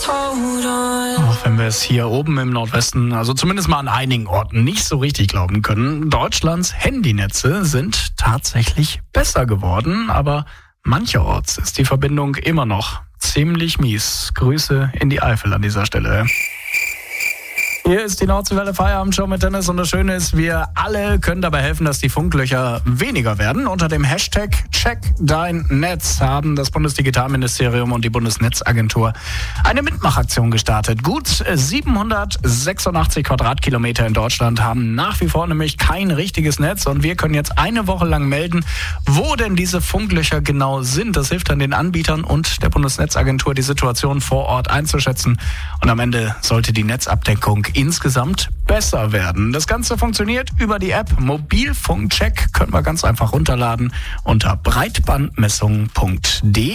Auch wenn wir es hier oben im Nordwesten, also zumindest mal an einigen Orten, nicht so richtig glauben können, Deutschlands Handynetze sind tatsächlich besser geworden, aber mancherorts ist die Verbindung immer noch ziemlich mies. Grüße in die Eifel an dieser Stelle. Hier ist die Nordseewelle Feierabendshow mit Dennis und das Schöne ist, wir alle können dabei helfen, dass die Funklöcher weniger werden. Unter dem Hashtag #CheckDeinNetz haben das Bundesdigitalministerium und die Bundesnetzagentur eine Mitmachaktion gestartet. Gut 786 Quadratkilometer in Deutschland haben nach wie vor nämlich kein richtiges Netz und wir können jetzt eine Woche lang melden, wo denn diese Funklöcher genau sind. Das hilft dann den Anbietern und der Bundesnetzagentur, die Situation vor Ort einzuschätzen und am Ende sollte die Netzabdeckung insgesamt besser werden. Das Ganze funktioniert über die App Mobilfunkcheck, können wir ganz einfach runterladen unter breitbandmessung.de.